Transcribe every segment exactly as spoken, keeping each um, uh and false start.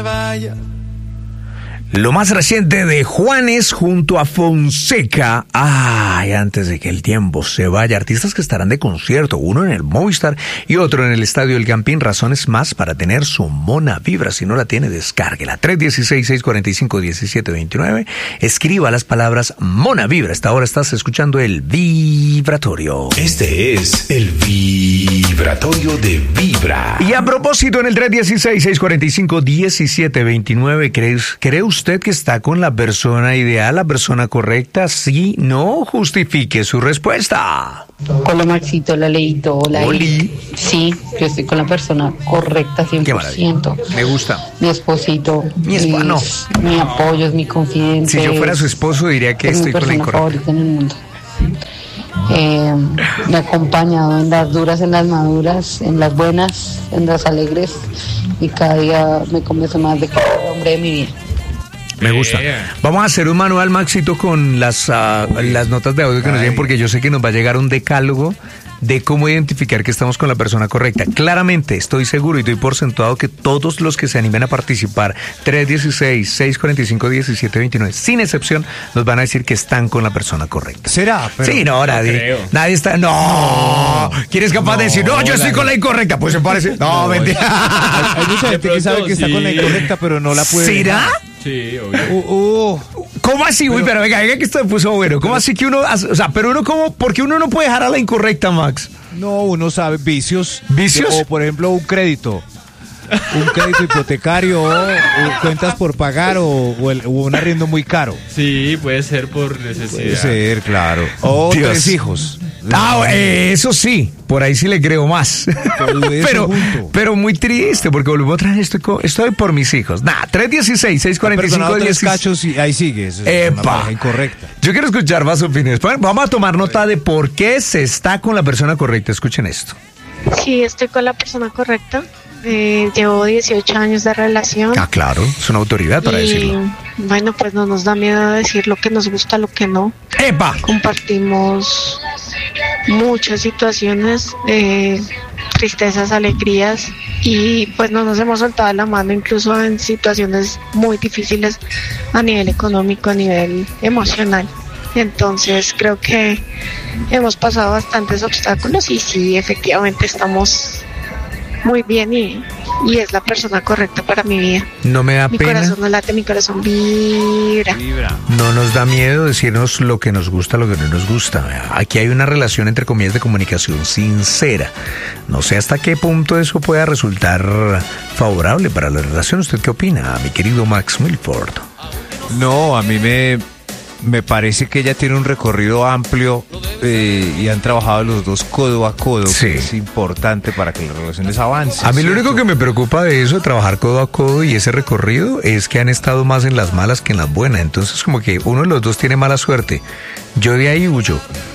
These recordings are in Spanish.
me vaya. Lo más reciente de Juanes junto a Fonseca. Ay, antes de que el tiempo se vaya. Artistas que estarán de concierto, uno en el Movistar y otro en el Estadio El Campín. Razones más para tener su mona vibra. Si no la tiene, descárguela. tres uno seis, seis cuatro cinco, uno siete dos nueve. Escriba las palabras mona vibra. Hasta ahora estás escuchando el Vibratorio. Este es el Vibratorio de Vibra. Y a propósito, en el tres uno seis, seis cuatro cinco, uno siete dos nueve, ¿crees, ¿cree usted que está con la persona ideal, la persona correcta? Sí, no, justifique su respuesta. Hola Maxito, hola Leito, hola. Oli. Sí, yo estoy con la persona correcta cien por ciento. Qué maravilla. Me gusta. Mi esposito. Mi esposo, no. Mi apoyo, es mi confidente. Si yo fuera su esposo diría que es estoy mi con la persona incorrecta. favorita en el mundo. Eh, me ha acompañado en las duras, en las maduras, en las buenas, en las alegres, y cada día me convenzo más de que es el hombre de mi vida. Me gusta. Vamos a hacer un manual, Maxito, con las, uh, las notas de audio que nos lleguen, porque yo sé que nos va a llegar un decálogo de cómo identificar que estamos con la persona correcta. Claramente, estoy seguro y doy por sentado que todos los que se animen a participar, tres uno seis, seis cuatro cinco, uno siete dos nueve, sin excepción, nos van a decir que están con la persona correcta. ¿Será? Pero sí, no, no nadie, creo. nadie está... ¡No! ¿Quién es capaz no, de decir, no, yo estoy con la incorrecta? Pues se parece... No, no mentira. Hay, hay mucha gente que sabe que sí. está con la incorrecta, pero no la puede... ¿Será? Sí, obvio. Uh, uh. ¿Cómo así? Pero, Uy, pero venga, venga que esto se puso bueno. ¿Cómo pero, así que uno, o sea, pero uno cómo, porque uno no puede dejar a la incorrecta, Max? No, uno sabe vicios. ¿Vicios? O por ejemplo un crédito. Un crédito hipotecario, o, o cuentas por pagar, o, o, el, o un arriendo muy caro. Sí, puede ser por necesidad. Puede ser, claro. O Dios. tres hijos. Ah, eh, eso sí, por ahí sí le creo más. pero, pero muy triste, porque volvemos a traer esto, estoy por mis hijos. Nah, tres uno seis, seis cuatro cinco, diez cachos y ahí sigue. Eso es una pareja incorrecta. Yo quiero escuchar más opiniones. Vamos a tomar nota de por qué se está con la persona correcta. Escuchen esto. Sí, estoy con la persona correcta. Eh, llevo dieciocho años de relación. Ah, claro, es una autoridad para y, decirlo. Bueno, pues no nos da miedo decir lo que nos gusta, lo que no. ¡Epa! Compartimos muchas situaciones, eh, tristezas, alegrías, y pues no nos hemos soltado la mano incluso en situaciones muy difíciles a nivel económico, a nivel emocional. Entonces creo que hemos pasado bastantes obstáculos y sí, efectivamente estamos muy bien y, y es la persona correcta para mi vida. No me da mi pena. Mi corazón no late, mi corazón vibra. vibra. No nos da miedo decirnos lo que nos gusta, lo que no nos gusta. Aquí hay una relación entre comillas de comunicación sincera. No sé hasta qué punto eso pueda resultar favorable para la relación. ¿Usted qué opina, mi querido Max Milford? No, a mí me... Me parece que ella tiene un recorrido amplio eh, y han trabajado los dos codo a codo, sí. que es importante para que las relaciones avancen. A mí ¿cierto? Lo único que me preocupa de eso, de trabajar codo a codo y ese recorrido, es que han estado más en las malas que en las buenas. Entonces como que uno de los dos tiene mala suerte. Yo de ahí huyo.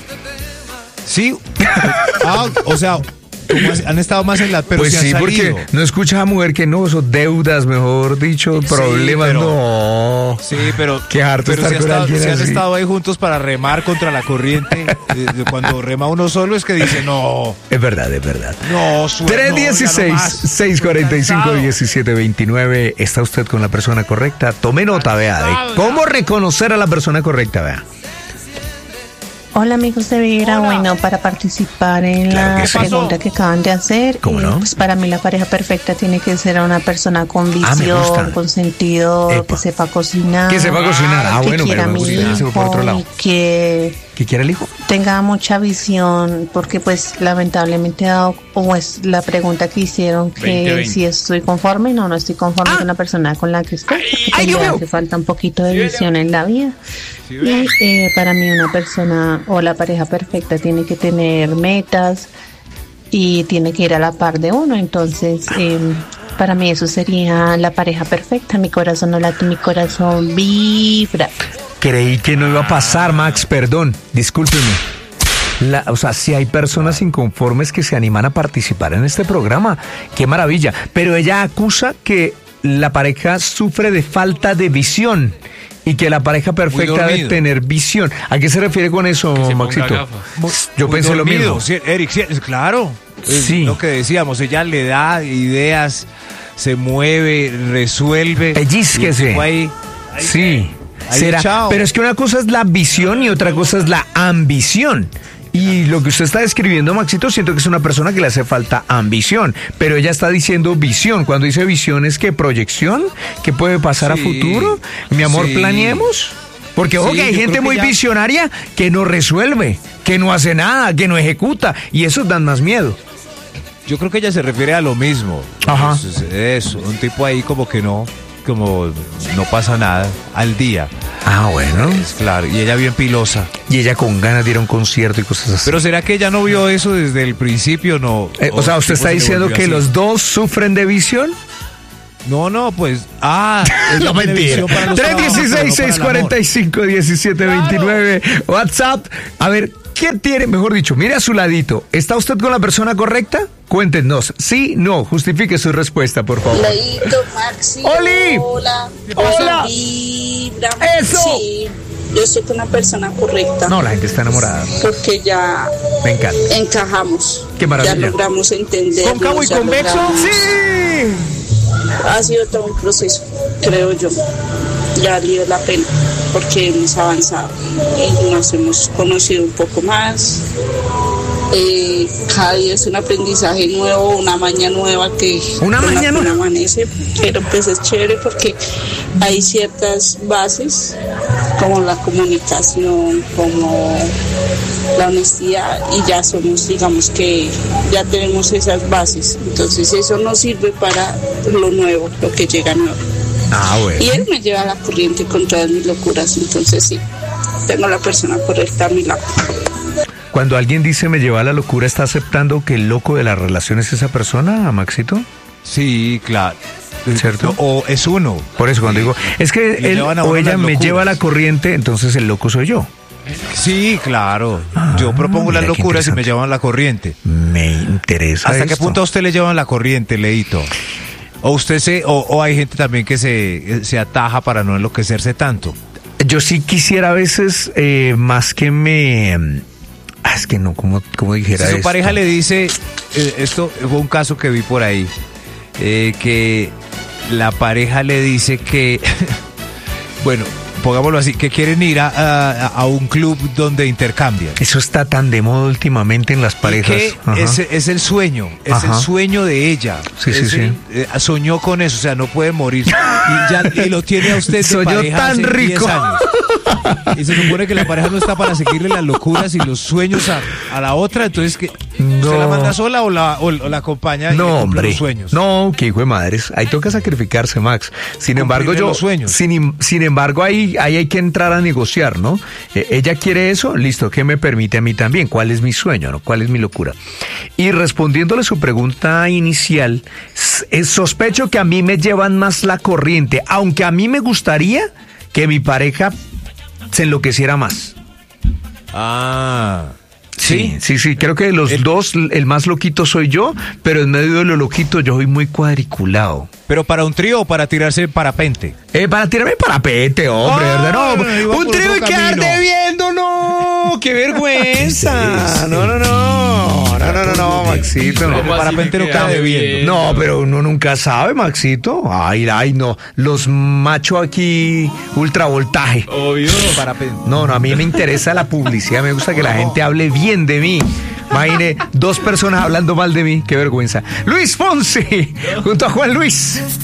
Sí, ah, o sea... Han estado más en la pero pues sí, han porque no escuchas a mujer que no, son deudas, mejor dicho, problemas, sí, pero, no. Sí, pero, qué harto pero estar si, con estado, alguien si así. han estado ahí juntos para remar contra la corriente. Cuando rema uno solo es que dice no. Es verdad, es verdad. No, suena. tres uno seis, seis cuatro cinco, uno siete dos nueve. ¿Está usted con la persona correcta? Tome nota, vea, de cómo reconocer a la persona correcta, vea. Hola amigos de Vibra, Hola. Bueno, para participar en claro la pregunta que acaban de hacer, ¿Cómo no? eh, pues para mí la pareja perfecta tiene que ser una persona con visión, ah, con sentido, Epa. que sepa cocinar, que sepa cocinar, ah, que bueno, quiera pero mi hijo, por otro lado. Y que ¿Qué quiere el hijo? Tenga mucha visión, porque pues lamentablemente he dado, o es la pregunta que hicieron, que veinte, veinte. Si estoy conforme, no, no estoy conforme ah. con la persona con la que estoy, porque me hace falta un poquito de visión en la vida. Sí, y eh, para mí una persona o la pareja perfecta tiene que tener metas y tiene que ir a la par de uno. Entonces eh, para mí eso sería la pareja perfecta. Mi corazón no late, mi corazón vibra. Creí que no iba a pasar, Max, perdón, discúlpeme. La, o sea, si hay personas inconformes que se animan a participar en este programa, qué maravilla. Pero ella acusa que la pareja sufre de falta de visión y que la pareja perfecta debe tener visión. ¿A qué se refiere con eso, Maxito? Muy, Yo muy pensé dormido. lo mismo. Sí, Eric, sí, claro. Sí. Lo que decíamos, ella le da ideas se mueve, resuelve. Pellizquese. Ahí, ahí, sí. ahí Será. Chao. Pero es que una cosa es la visión y otra cosa es la ambición. Y lo que usted está describiendo, Maxito, siento que es una persona que le hace falta ambición, pero ella está diciendo visión. Cuando dice visión es que proyección, que puede pasar sí, a futuro. Mi amor, sí. planeemos. Porque ojo, sí, que hay gente muy ya... visionaria que no resuelve, que no hace nada, que no ejecuta, y esos dan más miedo. Yo creo que ella se refiere a lo mismo. Ajá. Es, es, es un tipo ahí como que no, como no pasa nada al día. Ah, bueno. Es claro, y ella bien pilosa. Y ella con ganas de ir a un concierto y cosas así. Pero ¿será que ella no vio eso desde el principio? No. Eh, o, o sea, ¿usted está diciendo que así? Los dos sufren de visión? No, no, pues. Ah, no, mentira. tres uno seis, seis cuatro cinco, uno siete dos nueve. Claro. WhatsApp. A ver, ¿qué tiene? Mejor dicho, mire a su ladito. ¿Está usted con la persona correcta? Cuéntenos. Sí, no. Justifique su respuesta, por favor. Leito, Maxi. ¡Oli! Hola. ¡Hola! Vibra. ¡Eso! Sí, yo estoy con la persona correcta. No, la gente está enamorada. Porque ya. Me encanta. Encajamos. ¡Qué maravilla! Ya logramos entender. ¿Cóncavo y convexo? Logramos. ¡Sí! Ha sido todo un proceso, creo yo. Ya ha valido la pena porque hemos avanzado y nos hemos conocido un poco más. Eh, cada día es un aprendizaje nuevo, una maña nueva que una maña nueva amanece, pero pues es chévere porque hay ciertas bases como la comunicación, como la honestidad, y ya somos, digamos que ya tenemos esas bases, entonces eso nos sirve para lo nuevo, lo que llega nuevo. Ah, bueno. Y él me lleva a la corriente con todas mis locuras, entonces sí, tengo la persona correcta a mi lado. Cuando alguien dice me lleva a la locura, ¿está aceptando que el loco de la relación es esa persona, Maxito? Sí, claro. ¿Cierto? O es uno. Por eso cuando digo, es que él o ella me lleva a la corriente, entonces el loco soy yo. Sí, claro. Ah, yo propongo las locuras y me llevan la corriente. Me interesa. ¿Hasta esto. qué punto a usted le llevan la corriente, Leito? O usted se, o, o hay gente también que se, se ataja para no enloquecerse tanto. Yo sí quisiera a veces, eh, más que me... Ah, es que no, como, como dijera si su esto. pareja le dice, eh, esto fue un caso que vi por ahí, eh, que la pareja le dice que, bueno, pongámoslo así, que quieren ir a, a, a un club donde intercambian. Eso está tan de moda últimamente en las parejas. Y que es, es el sueño, es Ajá. el sueño de ella. Sí, sí, el, sí. Eh, soñó con eso, o sea, no puede morir. Y, ya, y lo tiene a usted de Soñó pareja tan hace rico. diez años. Y se supone que la pareja no está para seguirle las locuras y los sueños a, a la otra, entonces que no. ¿se la manda sola o la, o, o la acompaña y no, hombre. Los sueños? No, qué hijo de madres. Ahí toca sacrificarse, Max. Sin embargo, yo, los sueños. Sin, sin embargo, ahí, ahí hay que entrar a negociar, ¿no? Eh, ella quiere eso, listo, ¿qué me permite a mí también? ¿Cuál es mi sueño, no? ¿Cuál es mi locura? Y respondiéndole su pregunta inicial, es, sospecho que a mí me llevan más la corriente, aunque a mí me gustaría que mi pareja se enloqueciera más. Ah, sí, sí, sí, creo que de los el, dos el más loquito soy yo, pero en medio de lo loquito yo soy muy cuadriculado. ¿Pero para un trío o para tirarse en parapente? Eh, para tirarme en parapente, hombre, ah, ¿verdad? No, no un trío y quedarte viendo, no, qué vergüenza. No, no, no. No, no, no, no, Maxito. No. El parapente no queda debiendo. No, pero uno nunca sabe, Maxito. Ay, ay, no. Los machos aquí, ultravoltaje. Obvio. No, no, a mí me interesa la publicidad. Me gusta que la gente hable bien de mí. Imagine dos personas hablando mal de mí. Qué vergüenza. Luis Fonsi, junto a Juan Luis.